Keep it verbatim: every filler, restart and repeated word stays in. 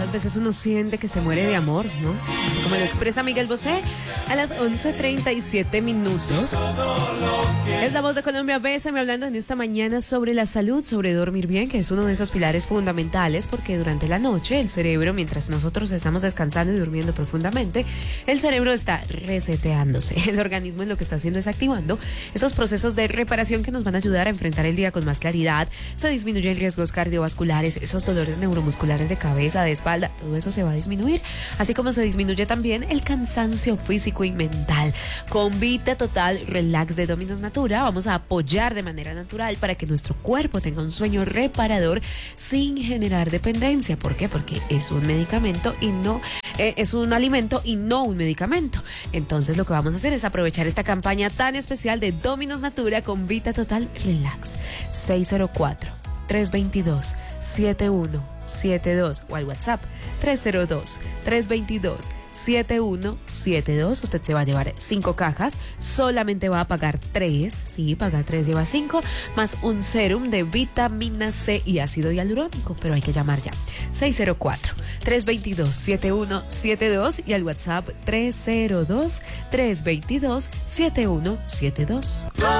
¿Cuántas veces uno siente que se muere de amor, no? Así como lo expresa Miguel Bosé a las once treinta y siete minutos. Es la voz de Colombia. Bésame, hablando en esta mañana sobre la salud, sobre dormir bien, que es uno de esos pilares fundamentales, porque durante la noche el cerebro, mientras nosotros estamos descansando y durmiendo profundamente, el cerebro está reseteándose. El organismo es lo que está haciendo es activando esos procesos de reparación que nos van a ayudar a enfrentar el día con más claridad. Se disminuyen riesgos cardiovasculares, esos dolores neuromusculares de cabeza, de espalda, todo eso se va a disminuir, así como se disminuye también el cansancio físico y mental. Con Vita Total Relax de Dominos Natura vamos a apoyar de manera natural para que nuestro cuerpo tenga un sueño reparador sin generar dependencia. ¿Por qué? Porque es un medicamento y no eh, es un alimento y no un medicamento. Entonces lo que vamos a hacer es aprovechar esta campaña tan especial de Dominos Natura con Vita Total Relax. seis cero cuatro, tres dos dos, siete uno siete dos o al WhatsApp tres cero dos, tres dos dos, siete uno siete dos. Usted se va a llevar cinco cajas, solamente va a pagar tres, sí, paga tres, lleva cinco, más un serum de vitamina C y ácido hialurónico, pero hay que llamar ya. seis cero cuatro, tres dos dos, siete uno siete dos y al WhatsApp tres cero dos, tres dos dos, siete uno siete dos.